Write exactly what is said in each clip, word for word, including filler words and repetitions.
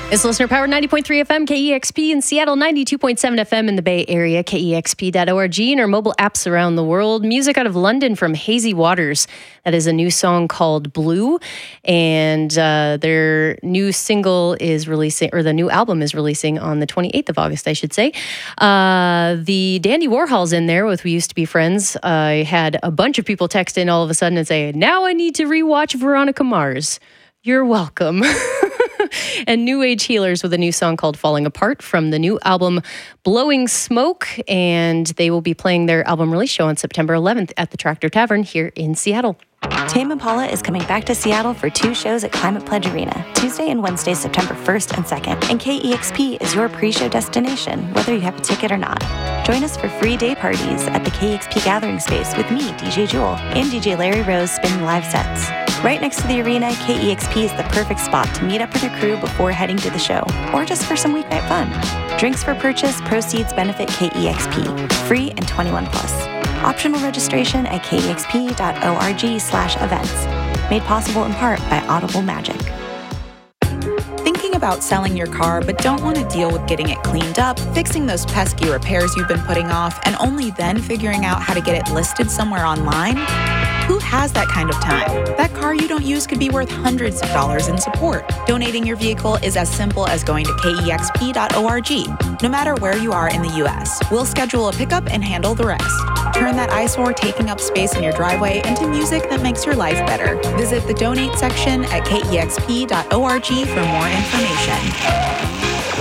It's listener powered ninety point three F M, K E X P in Seattle, ninety-two point seven F M in the Bay Area, K E X P dot org, and our mobile apps around the world. Music out of London from Hazy Waters. That is a new song called Blue, and uh, their new single is releasing, or the new album is releasing on the twenty-eighth of August, I should say. Uh, the Dandy Warhol's in there with We Used to Be Friends. I had a bunch of people text in all of a sudden and say, now I need to rewatch Veronica Mars. You're welcome. And New Age Healers with a new song called Falling Apart from the new album Blowing Smoke. And they will be playing their album release show on September eleventh at the Tractor Tavern here in Seattle. Tame Impala is coming back to Seattle for two shows at Climate Pledge Arena, Tuesday and Wednesday, September first and second. And K E X P is your pre-show destination, whether you have a ticket or not. Join us for free day parties at the K E X P Gathering Space with me, D J Jewel, and D J Larry Rose spinning live sets. Right next to the arena, K E X P is the perfect spot to meet up with your crew before heading to the show, or just for some weeknight fun. Drinks for purchase, proceeds benefit K E X P. Free and twenty-one plus. Optional registration at K E X P dot org slash events. Made possible in part by Audible Magic. Thinking about selling your car but don't want to deal with getting it cleaned up, fixing those pesky repairs you've been putting off, and only then figuring out how to get it listed somewhere online? Who has that kind of time? That car you don't use could be worth hundreds of dollars in support. Donating your vehicle is as simple as going to K E X P dot org. No matter where you are in the U S, we'll schedule a pickup and handle the rest. Turn that eyesore taking up space in your driveway into music that makes your life better. Visit the donate section at K E X P dot org for more information.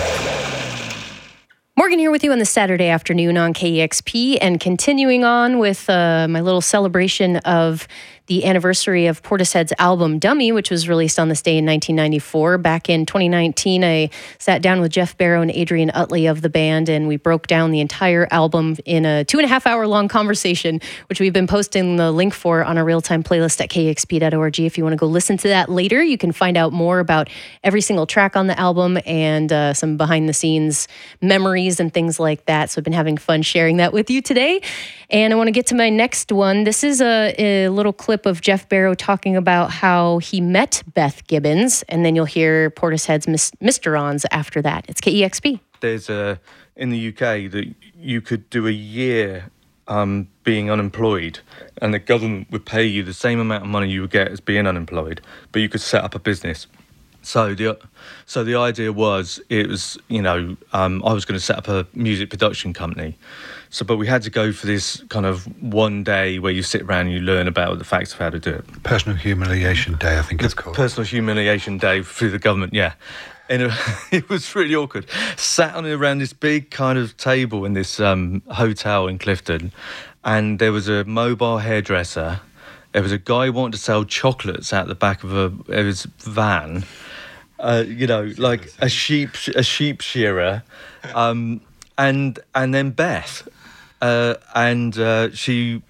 Morgan here with you on the Saturday afternoon on K E X P, and continuing on with uh, my little celebration of the anniversary of Portishead's album Dummy, which was released on this day in nineteen ninety-four. Back in twenty nineteen, I sat down with Jeff Barrow and Adrian Utley of the band, and we broke down the entire album in a two and a half hour long conversation, which we've been posting the link for on our real-time playlist at K E X P dot org. If you want to go listen to that later, you can find out more about every single track on the album and uh, some behind-the-scenes memories and things like that. So I've been having fun sharing that with you today. And I want to get to my next one. This is a, a little clip of Jeff Barrow talking about how he met Beth Gibbons, and then you'll hear Portishead's Mis- Mysterons after that. It's K E X P. There's a, in the U K, that you could do a year um, being unemployed, and the government would pay you the same amount of money you would get as being unemployed, but you could set up a business. So the so the idea was, it was, you know, um, I was going to set up a music production company. So, but we had to go for this kind of one day where you sit around and you learn about the facts of how to do it. Personal humiliation day, I think it's called. Personal humiliation day through the government, yeah. And it, it was really awkward. Sat on around this big kind of table in this um, hotel in Clifton, and there was a mobile hairdresser. There was a guy who wanted to sell chocolates out the back of a of his van. Uh, you know, like a sheep, a sheep shearer, um, and and then Beth, uh, and uh, she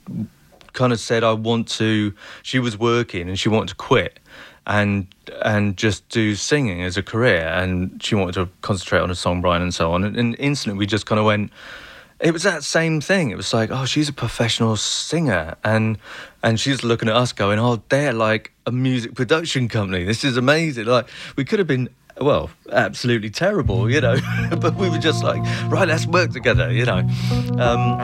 kind of said, "I want to." She was working and she wanted to quit, and and just do singing as a career, and she wanted to concentrate on her songwriting and so on. And, and instantly, we just kind of went. It was that same thing. It was like, oh, she's a professional singer, and and she's looking at us going, oh, they're like a music production company. This is amazing. Like, we could have been, well, absolutely terrible, you know, but we were just like, right, let's work together, you know. Um,